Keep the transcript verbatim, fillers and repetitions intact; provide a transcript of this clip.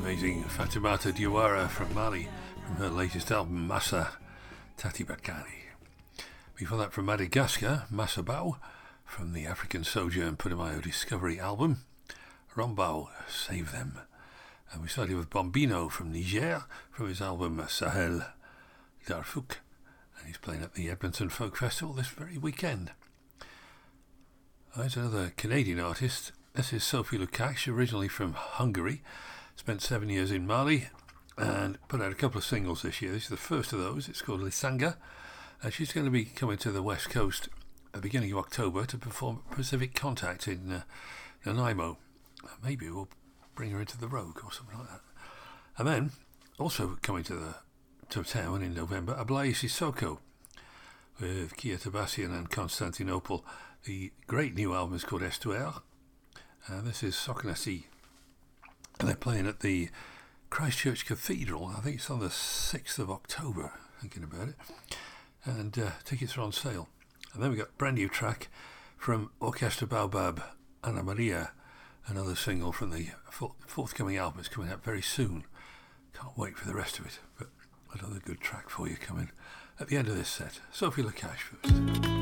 amazing Fatimata Diawara from Mali, from her latest album Massa Tati Bakari. Before that, from Madagascar, Massabao, from the African Sojourn Putumayo Discovery album, Rombao, Save Them. And we started with Bombino from Niger, from his album Sahel Darfouk, and he's playing at the Edmonton Folk Festival this very weekend. There's another Canadian artist. This is Sophie Lukács, originally from Hungary, spent seven years in Mali, and put out a couple of singles this year. This is the first of those. It's called Lisanga, and she's going to be coming to the West Coast at the beginning of October to perform Pacific Contact in uh, Nanaimo. Maybe we'll bring her into the Rogue or something like that. And then, also coming to the to town in November, Ablaye Sissoko with Kia Tabassian and Constantinople. The great new album is called Estuaire. Uh, this is Sokanasi. And they're playing at the Christchurch Cathedral. I think it's on the sixth of October, thinking about it. And uh, tickets are on sale. And then we've got a brand new track from Orchestra Baobab, Ana Maria, another single from the forthcoming album. It's coming out very soon. Can't wait for the rest of it. But another good track for you coming at the end of this set. Sophie Lukács first.